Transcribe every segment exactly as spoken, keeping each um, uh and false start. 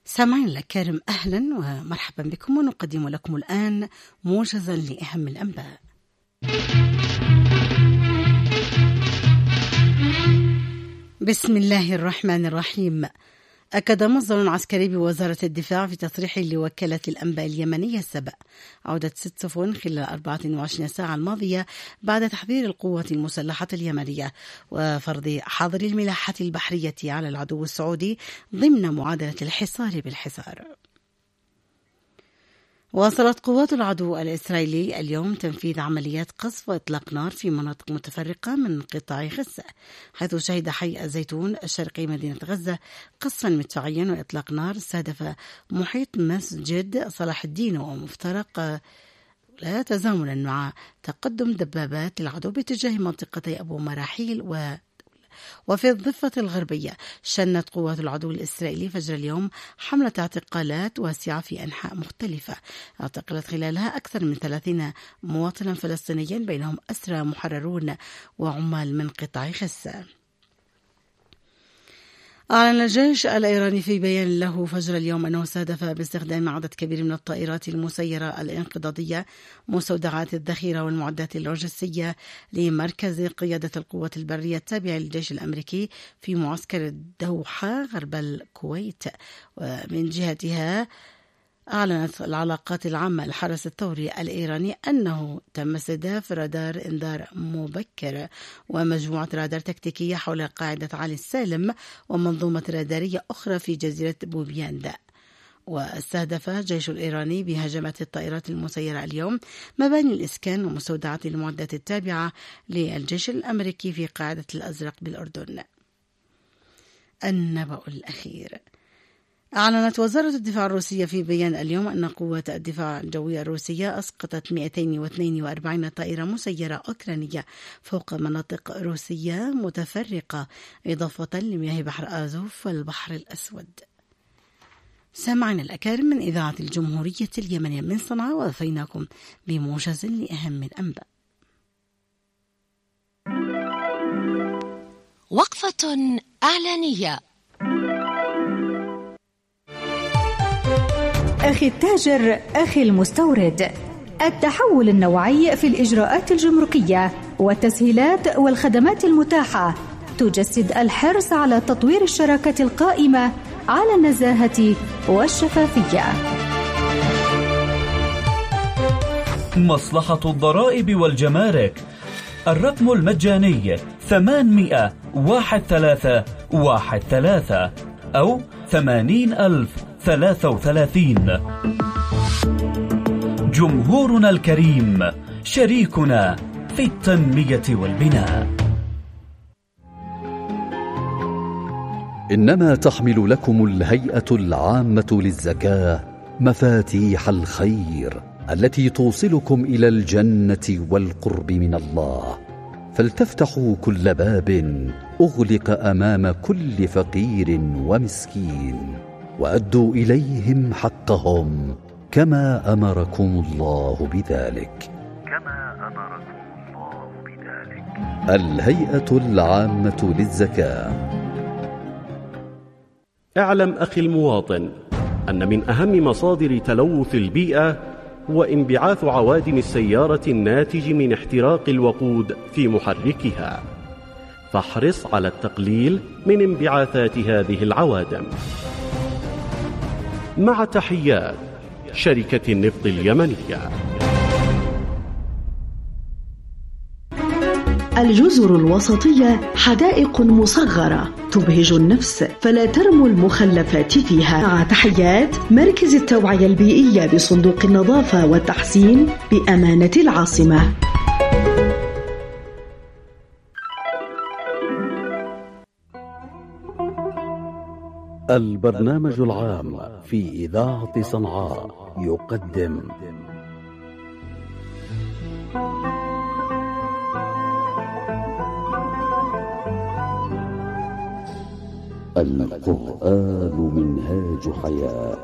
سامعين الكرام، أهلا ومرحبا بكم، ونقدم لكم الآن موجزا لأهم الأنباء. بسم الله الرحمن الرحيم. أكد مصدر عسكري بوزارة الدفاع في تصريح لوكالة الأنباء اليمنية السبأ عودة ست سفن خلال أربعة وعشرين ساعة الماضية بعد تحذير القوات المسلحة اليمنية وفرض حظر الملاحة البحرية على العدو السعودي ضمن معادلة الحصار بالحصار. واصلت قوات العدو الإسرائيلي اليوم تنفيذ عمليات قصف وإطلاق نار في مناطق متفرقة من قطاع غزة، حيث شهد حي الزيتون الشرقي مدينة غزة قصفا مدفعيا وإطلاق نار استهدف محيط مسجد صلاح الدين ومفترق لا تزامنا مع تقدم دبابات العدو باتجاه منطقتي أبو مراحيل و وفي الضفة الغربية شنت قوات العدو الإسرائيلي فجر اليوم حملة اعتقالات واسعة في أنحاء مختلفة، اعتقلت خلالها أكثر من ثلاثين مواطنا فلسطينيا بينهم أسرى محررون وعمال من قطاع غزة. أعلن الجيش الإيراني في بيان له فجر اليوم أنه استهدف باستخدام عدد كبير من الطائرات المسيرة الانقضاضية مستودعات الذخيرة والمعدات اللوجستية لمركز قيادة القوات البرية التابع للجيش الأمريكي في معسكر الدوحة غرب الكويت. ومن جهتها أعلنت العلاقات العامة الحرس الثوري الإيراني أنه تم استهداف رادار إنذار مبكر ومجموعة رادار تكتيكية حول قاعدة علي السالم ومنظومة رادارية أخرى في جزيرة بوبياندا. واستهدف الجيش الإيراني بهجمات الطائرات المسيرة اليوم مباني الإسكان ومستودعات المعدات التابعة للجيش الأمريكي في قاعدة الأزرق بالأردن. النبأ الأخير. أعلنت وزارة الدفاع الروسية في بيان اليوم أن قوة الدفاع الجوية الروسية أسقطت مئتين واثنين وأربعين طائرة مسيرة أوكرانية فوق مناطق روسية متفرقة، إضافة لمياه بحر آزوف والبحر الأسود. سمعنا الأكارم من إذاعة الجمهورية اليمنية من صنعاء، ووفيناكم بموجز لأهم الأنباء. وقفة إعلانية. أخي التاجر، أخي المستورد، التحول النوعي في الإجراءات الجمركية والتسهيلات والخدمات المتاحة تجسد الحرص على تطوير الشراكة القائمة على النزاهة والشفافية. مصلحة الضرائب والجمارك، الرقم المجاني ثمانمائة واحد ثلاثة واحد ثلاثة أو ثمانين ألف ثلاثة وثلاثين. جمهورنا الكريم شريكنا في التنمية والبناء. إنما تحمل لكم الهيئة العامة للزكاة مفاتيح الخير التي توصلكم إلى الجنة والقرب من الله، فلتفتحوا كل باب أغلق أمام كل فقير ومسكين، وأدوا إليهم حقهم كما أمركم الله بذلك. كما أمركم الله بذلك. الهيئة العامة للزكاة. اعلم أخي المواطن أن من أهم مصادر تلوث البيئة هو انبعاث عوادم السيارة الناتج من احتراق الوقود في محركها، فاحرص على التقليل من انبعاثات هذه العوادم. مع تحيات شركة النفط اليمنية. الجزر الوسطية حدائق مصغرة تبهج النفس، فلا ترموا المخلفات فيها. مع تحيات مركز التوعية البيئية بصندوق النظافة والتحسين بأمانة العاصمة. البرنامج العام في إذاعة صنعاء يقدم القرآن منهاج حياة.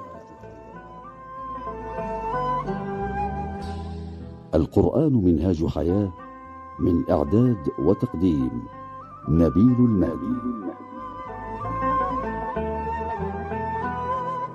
القرآن منهاج حياة، من إعداد وتقديم نبيل المهدي.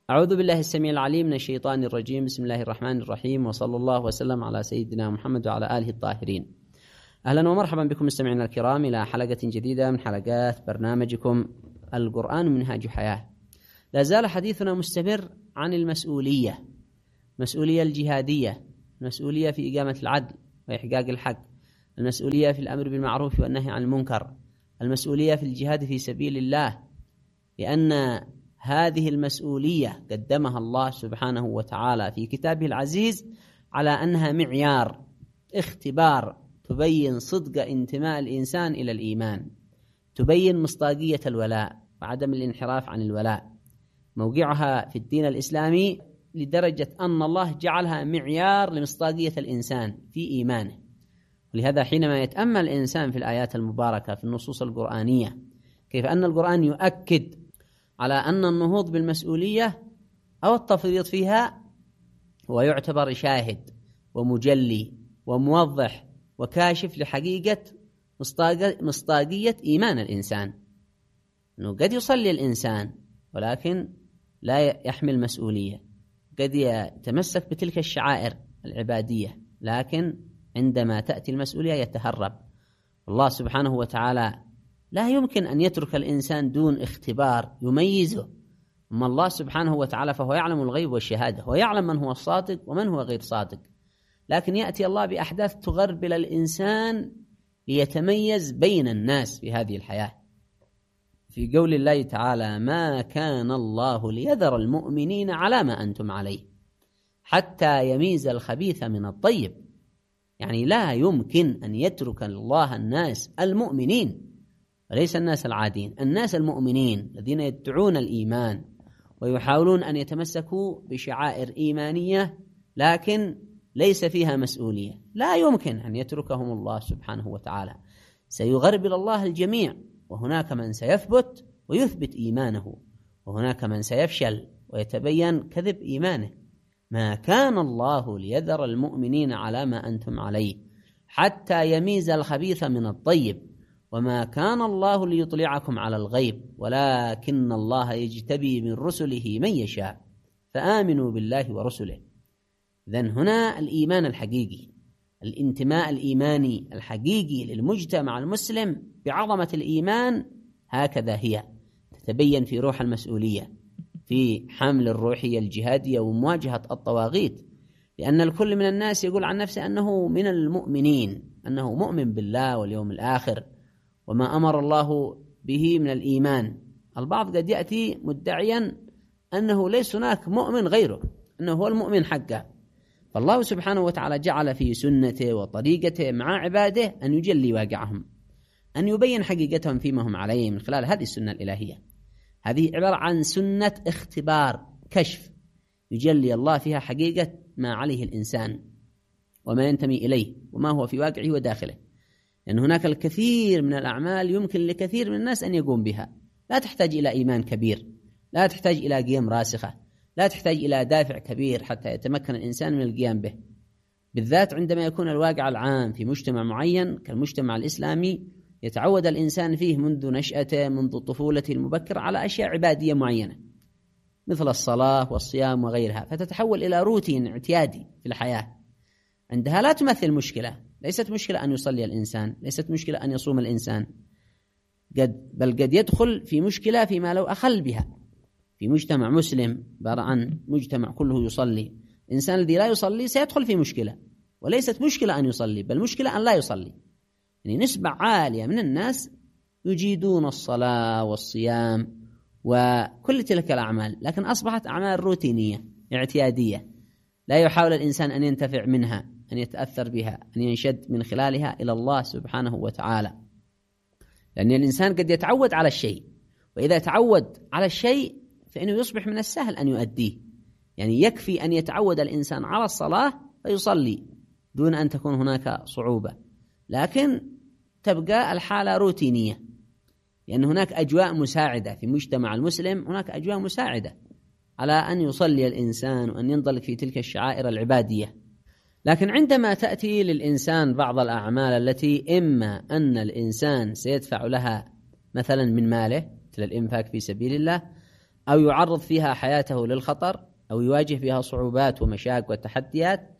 أعوذ بالله السميع العليم من الشيطان الرجيم. بسم الله الرحمن الرحيم، وصلى الله وسلم على سيدنا محمد وعلى آله الطاهرين. أهلا ومرحبا بكم مستمعينا الكرام إلى حلقة جديدة من حلقات برنامجكم القرآن منهاج حياة. لا زال حديثنا مستمر عن المسؤولية، المسؤولية الجهادية، المسؤولية في إقامة العدل وإحقاق الحق، المسؤولية في الأمر بالمعروف والنهي عن المنكر، المسؤولية في الجهاد في سبيل الله، لأن هذه المسؤولية قدمها الله سبحانه وتعالى في كتابه العزيز على أنها معيار اختبار تبين صدق انتماء الإنسان إلى الإيمان، تبين مصداقية الولاء وعدم الانحراف عن الولاء. موقعها في الدين الإسلامي لدرجة أن الله جعلها معيار لمصداقية الإنسان في إيمانه. ولهذا حينما يتأمل الإنسان في الآيات المباركة في النصوص القرآنية كيف أن القرآن يؤكد على أن النهوض بالمسؤولية أو التفريط فيها هو يعتبر شاهد ومجلي وموضح وكاشف لحقيقة مصداقية إيمان الإنسان، أنه قد يصلي الإنسان ولكن لا يحمل مسؤولية، قد يتمسك بتلك الشعائر العبادية لكن عندما تأتي المسؤولية يتهرب. الله سبحانه وتعالى لا يمكن أن يترك الإنسان دون اختبار يميزه. أما الله سبحانه وتعالى فهو يعلم الغيب والشهادة، ويعلم من هو الصادق ومن هو غير صادق، لكن يأتي الله بأحداث تغربل الإنسان ليتميز بين الناس في هذه الحياة. في قول الله تعالى: ما كان الله ليذر المؤمنين على ما أنتم عليه حتى يميز الخبيث من الطيب. يعني لا يمكن أن يترك الله الناس المؤمنين وليس الناس العادين، الناس المؤمنين الذين يدعون الإيمان ويحاولون أن يتمسكوا بشعائر إيمانية لكن ليس فيها مسؤولية، لا يمكن أن يتركهم الله سبحانه وتعالى. سيغربل الله الجميع، وهناك من سيثبت ويثبت إيمانه، وهناك من سيفشل ويتبين كذب إيمانه. ما كان الله ليذر المؤمنين على ما أنتم عليه حتى يميز الخبيث من الطيب وما كان الله ليطلعكم على الغيب ولكن الله يجتبي من رسله من يشاء فآمنوا بالله ورسله. إذن هنا الإيمان الحقيقي، الانتماء الإيماني الحقيقي للمجتمع المسلم بعظمة الإيمان هكذا هي تتبين في روح المسؤولية، في حمل الروحية الجهادية ومواجهة الطواغيت، لأن الكل من الناس يقول عن نفسه أنه من المؤمنين، أنه مؤمن بالله واليوم الآخر وما أمر الله به من الإيمان. البعض قد يأتي مدعيا أنه ليس هناك مؤمن غيره، أنه هو المؤمن حقا. فالله سبحانه وتعالى جعل في سنته وطريقته مع عباده أن يجلي واقعهم، أن يبين حقيقتهم فيما هم عليه من خلال هذه السنة الإلهية. هذه عبارة عن سنة اختبار كشف يجلي الله فيها حقيقة ما عليه الإنسان وما ينتمي إليه وما هو في واقعه وداخله. لأن هناك الكثير من الأعمال يمكن لكثير من الناس أن يقوم بها، لا تحتاج إلى إيمان كبير، لا تحتاج إلى قيم راسخة، لا تحتاج إلى دافع كبير حتى يتمكن الإنسان من القيام به، بالذات عندما يكون الواقع العام في مجتمع معين كالمجتمع الإسلامي يتعود الإنسان فيه منذ نشأته منذ طفولته المبكرة على أشياء عبادية معينة مثل الصلاة والصيام وغيرها، فتتحول إلى روتين اعتيادي في الحياة. عندها لا تمثل مشكلة، ليست مشكلة أن يصلي الإنسان، ليست مشكلة أن يصوم الإنسان، قد بل قد يدخل في مشكلة فيما لو أخل بها في مجتمع مسلم عبارة عن مجتمع كله يصلي. الإنسان الذي لا يصلي سيدخل في مشكلة، وليست مشكلة أن يصلي بل مشكلة أن لا يصلي. يعني نسبة عالية من الناس يجيدون الصلاة والصيام وكل تلك الأعمال، لكن أصبحت أعمال روتينية اعتيادية، لا يحاول الإنسان أن ينتفع منها، أن يتأثر بها، أن ينشد من خلالها إلى الله سبحانه وتعالى. لأن الإنسان قد يتعود على الشيء، وإذا تعود على الشيء فإنه يصبح من السهل أن يؤديه. يعني يكفي أن يتعود الإنسان على الصلاة فيصلي دون أن تكون هناك صعوبة، لكن تبقى الحالة روتينية، لأن هناك أجواء مساعدة في مجتمع المسلم، هناك أجواء مساعدة على أن يصلي الإنسان وأن ينطلق في تلك الشعائر العبادية. لكن عندما تأتي للإنسان بعض الأعمال التي إما أن الإنسان سيدفع لها مثلا من ماله مثل الإنفاق في سبيل الله، أو يعرض فيها حياته للخطر أو يواجه فيها صعوبات ومشاق وتحديات،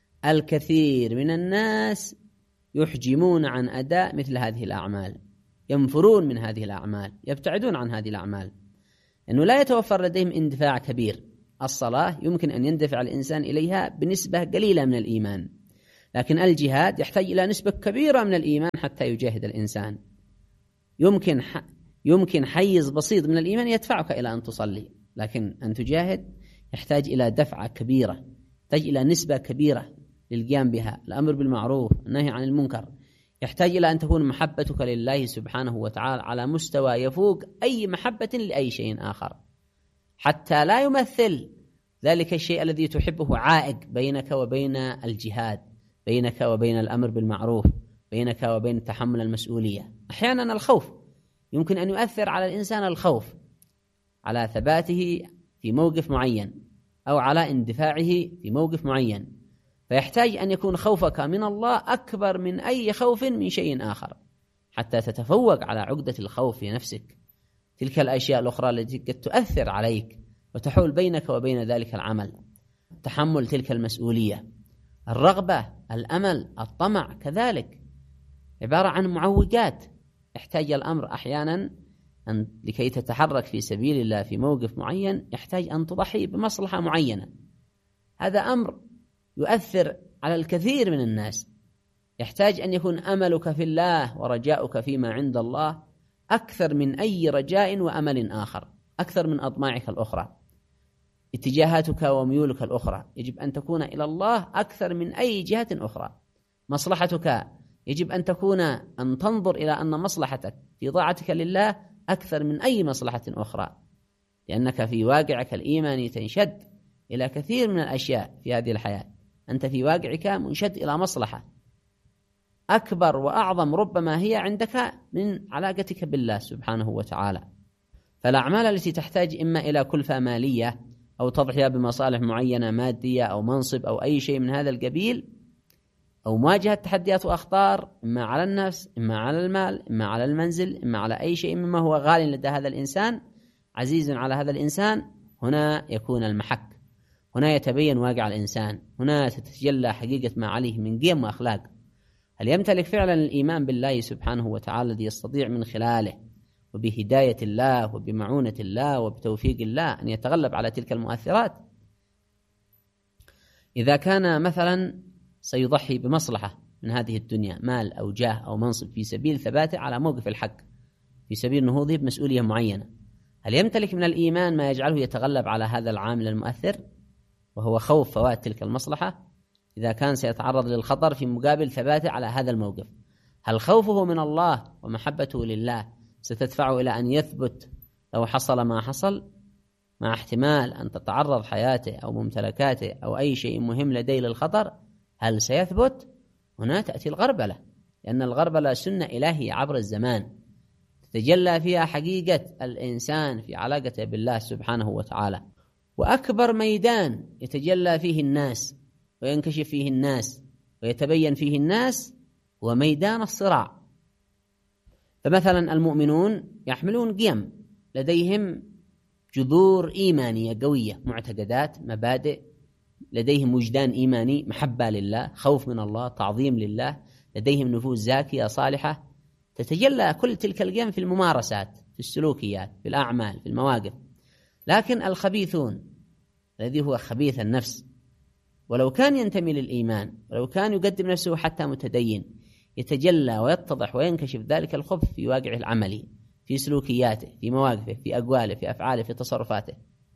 الكثير من الناس يحجمون عن أداء مثل هذه الأعمال، ينفرون من هذه الأعمال، يبتعدون عن هذه الأعمال، أنه لا يتوفر لديهم اندفاع كبير. الصلاة يمكن أن يندفع الإنسان إليها بنسبة قليلة من الإيمان، لكن الجهاد يحتاج إلى نسبة كبيرة من الإيمان حتى يجاهد الإنسان. يمكن يمكن حيز بسيط من الإيمان يدفعك إلى أن تصلي، لكن أن تجاهد يحتاج إلى دفعة كبيرة، يحتاج إلى نسبة كبيرة للقيام بها، الأمر بالمعروف، النهي عن المنكر، يحتاج إلى أن تكون محبتك لله سبحانه وتعالى على مستوى يفوق أي محبة لأي شيء آخر، حتى لا يمثل ذلك الشيء الذي تحبه عائق بينك وبين الجهاد، بينك وبين الأمر بالمعروف، بينك وبين تحمل المسؤولية. أحيانا الخوف يمكن أن يؤثر على الإنسان، الخوف على ثباته في موقف معين أو على اندفاعه في موقف معين، فيحتاج أن يكون خوفك من الله أكبر من أي خوف من شيء آخر حتى تتفوق على عقدة الخوف في نفسك. تلك الأشياء الأخرى التي قد تؤثر عليك وتحول بينك وبين ذلك العمل، تحمل تلك المسؤولية، الرغبة، الأمل، الطمع، كذلك عبارة عن معوقات. يحتاج الأمر أحيانا أن لكي تتحرك في سبيل الله في موقف معين يحتاج أن تضحي بمصلحة معينة. هذا أمر يؤثر على الكثير من الناس. يحتاج أن يكون أملك في الله ورجاؤك فيما عند الله أكثر من أي رجاء وأمل آخر، أكثر من أطماعك الأخرى. اتجاهاتك وميولك الأخرى يجب أن تكون إلى الله أكثر من أي جهة أخرى. مصلحتك يجب أن تكون أن تنظر إلى أن مصلحتك في طاعتك لله أكثر من أي مصلحة أخرى، لأنك في واقعك الإيماني تنشد إلى كثير من الأشياء في هذه الحياة. أنت في واقعك منشد إلى مصلحة أكبر وأعظم ربما هي عندك من علاقتك بالله سبحانه وتعالى. فالأعمال التي تحتاج إما إلى كلفة مالية أو تضحية بمصالح معينة مادية أو منصب أو أي شيء من هذا القبيل، أو مواجهة تحديات وأخطار إما على النفس، إما على المال، إما على المنزل، إما على أي شيء مما هو غال لدى هذا الإنسان، عزيز على هذا الإنسان، هنا يكون المحك، هنا يتبين واقع الإنسان، هنا تتجلى حقيقة ما عليه من قيم وأخلاق. هل يمتلك فعلا الإيمان بالله سبحانه وتعالى الذي يستطيع من خلاله وبهداية الله وبمعونة الله وبتوفيق الله أن يتغلب على تلك المؤثرات؟ إذا كان مثلا سيضحي بمصلحة من هذه الدنيا، مال أو جاه أو منصب، في سبيل ثباته على موقف الحق، في سبيل نهوضه بمسؤولية معينة، هل يمتلك من الإيمان ما يجعله يتغلب على هذا العامل المؤثر وهو خوف فوات تلك المصلحة؟ إذا كان سيتعرض للخطر في مقابل ثباته على هذا الموقف، هل خوفه من الله ومحبته لله ستدفعه إلى أن يثبت لو حصل ما حصل، مع احتمال أن تتعرض حياته أو ممتلكاته أو أي شيء مهم لديه للخطر؟ هل سيثبت؟ هنا تأتي الغربلة، لأن الغربلة سنة إلهية عبر الزمان تتجلى فيها حقيقة الإنسان في علاقته بالله سبحانه وتعالى. وأكبر ميدان يتجلى فيه الناس وينكشف فيه الناس ويتبين فيه الناس هو ميدان الصراع. فمثلا المؤمنون يحملون قيم، لديهم جذور إيمانية قوية، معتقدات، مبادئ، لديهم وجدان إيماني، محبة لله، خوف من الله، تعظيم لله، لديهم نفوس زاكية صالحة. تتجلى كل تلك القيم في الممارسات، في السلوكيات، في الأعمال، في المواقف. لكن الخبيثون الذي هو خبيث النفس، ولو كان ينتمي للإيمان ولو كان يقدم نفسه حتى متدين، يتجلى ويتضح وينكشف ذلك الخبث في واقعه العملي، في سلوكياته، في مواقفه، في أقواله، في أفعاله، في تصرفاته.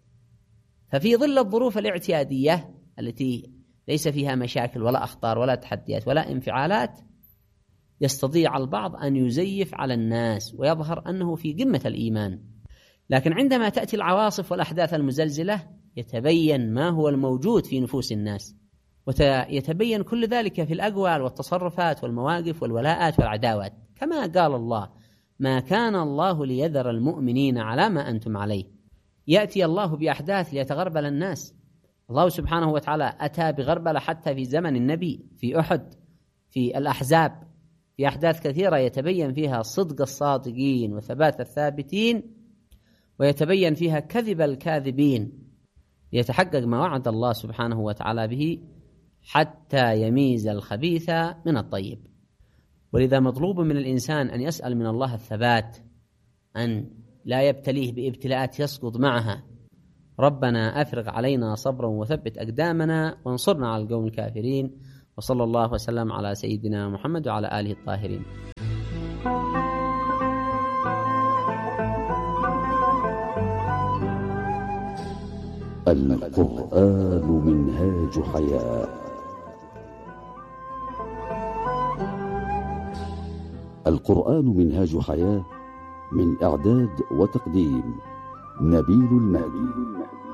ففي ظل الظروف الاعتيادية التي ليس فيها مشاكل ولا أخطار ولا تحديات ولا انفعالات، يستطيع البعض أن يزيف على الناس ويظهر أنه في قمة الإيمان. لكن عندما تأتي العواصف والأحداث المزلزلة يتبين ما هو الموجود في نفوس الناس، ويتبين كل ذلك في الأقوال والتصرفات والمواقف والولاءات والعداوات. كما قال الله: ما كان الله ليذر المؤمنين على ما أنتم عليه. يأتي الله بأحداث ليتغربل الناس. الله سبحانه وتعالى أتى بغربلة حتى في زمن النبي، في أحد، في الأحزاب، في أحداث كثيرة يتبين فيها صدق الصادقين وثبات الثابتين ويتبين فيها كذب الكاذبين ليتحقق ما وعد الله سبحانه وتعالى به حتى يميز الخبيث من الطيب. ولذا مطلوب من الإنسان أن يسأل من الله الثبات، أن لا يبتليه بابتلاءات يسقط معها. ربنا أفرغ علينا صبرا وثبت أقدامنا وانصرنا على القوم الكافرين. وصلى الله وسلم على سيدنا محمد وعلى آله الطاهرين. القرآن منهاج حياة. القرآن منهاج حياة، من إعداد وتقديم نبيل المهدي.